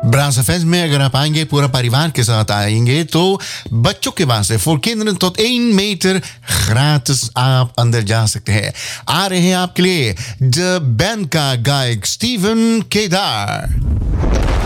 Brass fest में अगर आप आएंगे पूरा परिवार के साथ आएंगे तो बच्चों के वास्ते voor kinderen tot 1 meter gratis आप अंदर जा सकते हैं. आ रहे हैं आपके लिए द बैंड का गायक स्टीवन केदार.